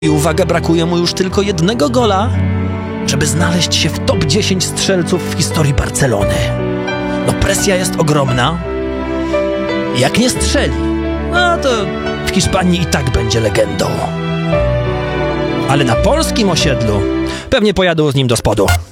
I uwaga, brakuje mu już tylko jednego gola, żeby znaleźć się w top 10 strzelców w historii Barcelony. No presja jest ogromna. Jak nie strzeli, no to w Hiszpanii i tak będzie legendą. Ale na polskim osiedlu pewnie pojadą z nim do spodu.